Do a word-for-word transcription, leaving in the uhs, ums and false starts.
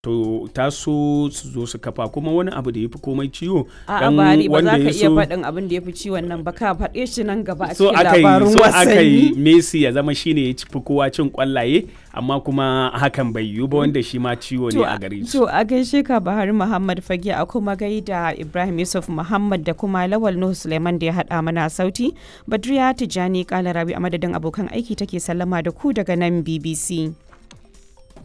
to taso su zo su kafa kuma wani abu da ya fi komai ciwo a bari ba za ka iya faɗin abin da ya fi ciwon nan ba ka faɗe shi nan gaba a cikin labarin wasanni. So aka yi Messi ya zama shine ya ci kowa cin kwallaye amma kuma hakan bai yiwu ba wanda shi ma ciwo ne a gare su. To a gaishe ka Bahari Muhammad Fage a kuma gaida Ibrahim Yusuf Muhammad da kuma Lawal Nuhu Suleiman da ya haɗa mana sauti. Badriya Tijjani Kalarabi a madadin abokan aiki take sallama da ku daga nan B B C.